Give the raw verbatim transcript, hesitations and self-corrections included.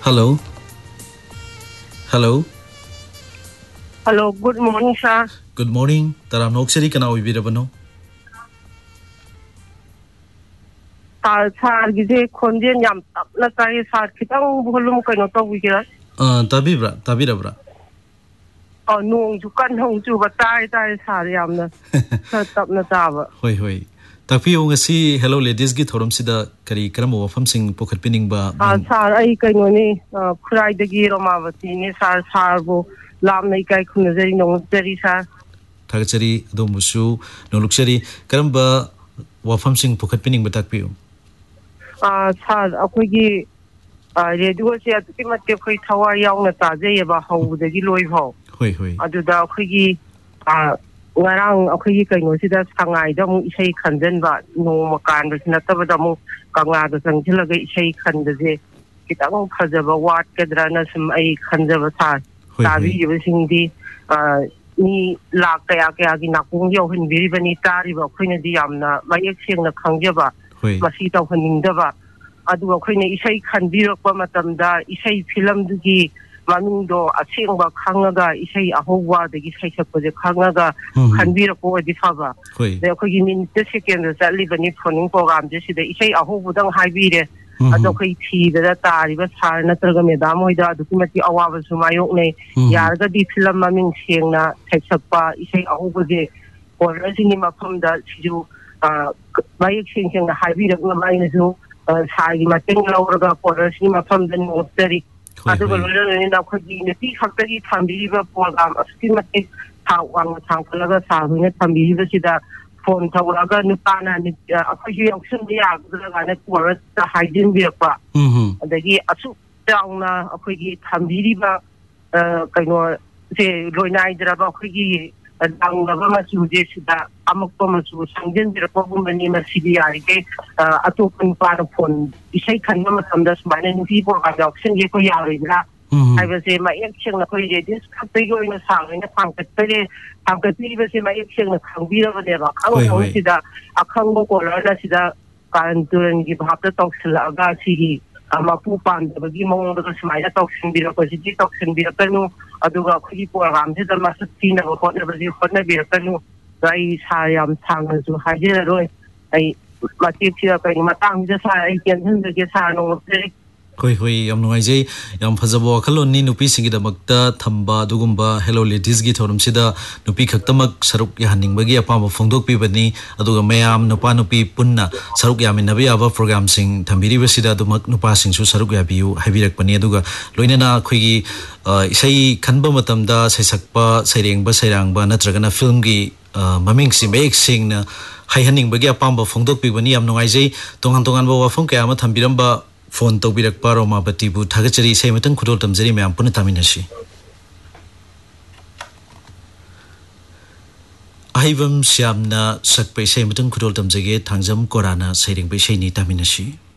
Hello. Hello. Hello. Good morning, sir. Good morning. Taram nokseri kana uibirabano. Sir, sir, gide konjen yam na tayo sir kitang volume kayo to wigira. Ah, tabi bra, tabi bra. Oh, nung jukan hong ju batay tayo sir yam na. Sir tap na taba. Hoi hoi. Tapi yung si Hello Ladies gi thorom sida kari karam wafam sing pokhat pining ba. Ah, sir ay kayo ni kuray dagi Romavati ni sir sir bo lam na ikay kunazari nung dari sir. Thagachari do musu noluksari karam ba wafam sing pokhat pining ba takpi yung. Ah, sir ako gi radio siya tuki mat ke koy thawa yaw na taje ba haw dagi loi bhaw. Hoi hoi. Adu da ako gi ah ngarang ako'y kayo sida sangay da mo isay kandan ba no makanda sinataba da mo kangada sang silaga isay kanda je kita mo khajaba wat kadra na sam ay khanjaba sa tabi yiba singdi ni lak kaya kaya gi nakung yaw hin biri bani tari ba ako'y na di yamna mayak siyang na kangjaba masitaw haningda ba adu ako'y na isay kanbirok ba matamda isay film dugi Manundo asingba kangaga isay ahowa dagi isay sakpode kangaga kanbira ko edi faba de ko ginin te second sa libani phoning program je sida isay ahobudang haibire ado kai thi da tari ba sar na traga medam hoida adu kimati awaba sumayok ne yarga di film maming sengna saksakpa isay ahobode or asini mapamda siju bayik seng seng na haibire ngamai na ju sagi mateng lauraga por asini mapamda no tari aduga lolani na khodi ne ti khakta gi thambiriba program aski mate thawang thangkalaga sahuine thambiriba sida phone thawraga nupana ni akhoi yongsun ya gudra ne por ta hygiene bi pa adagi asu tauna akhoi gi thambiriba kaino se loinai draba akhoi gi dang laba masu je sida amakpa masu sangjen dira pabumani masidi ari ke atopun para phone isai khanma matamda smane ni people ga auction ye ko yari la ai ba se ma action na ko ye dis khapai go ina sang ina phangkat pele phangkat ni ba se ma action na khangbi ra ba de ba khang khang sida akhang go ko la sida kan turan gi bhapta toksla ga sigi amapu pan da gi mong da smai da tokshin bi ra ko si tokshin bi ra kanu aduga khigi program se da masat tina ko na ba ji khona bi ra kanu rai sa yam sang su ha je roi ai mati chia kai matang je sa ai ken hin ge sa no Hoi hoi yam nungai jai yam phajabo khalon ni nupi singi da makta thamba dugumba Hello Ladies gi thorum sida nupi khaktamak saruk ya haning bagi apa ma phongdok pi bani aduga mayam nupa nupi punna saruk ya min nabi aba program sing thambiri basida dumak nupa sing su saruk ya biu habirak pani aduga loinana khoigi isai khanba matamda saisakpa sairengba sairangba natragana film gi maming si mek sing na haihaning bagi apa ma phongdok pi bani yam nungai jai tongan tongan ba wafong kaya ma thambiramba phone to birak paro ma bati bu thagachari sei matang khudol tamjari mayam puna taminashi ahibam syamna sakpai sei matang khudol tamjage thangjam korana sairing bai sei ni taminashi